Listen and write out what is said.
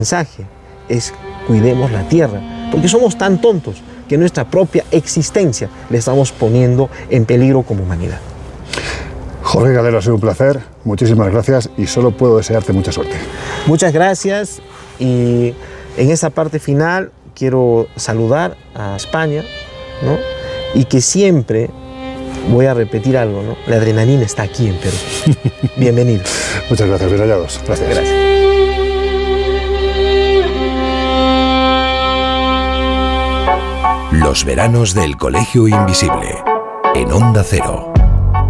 mensaje es: cuidemos la tierra, porque somos tan tontos que nuestra propia existencia le estamos poniendo en peligro como humanidad. Jorge Calero, ha sido un placer, muchísimas gracias y solo puedo desearte mucha suerte. Muchas gracias, y en esta parte final quiero saludar a España, ¿no? Y que siempre voy a repetir algo, ¿no? La adrenalina está aquí en Perú. Bienvenido. Muchas gracias, bien hallados. Gracias. Gracias. Los veranos del Colegio Invisible, en Onda Cero.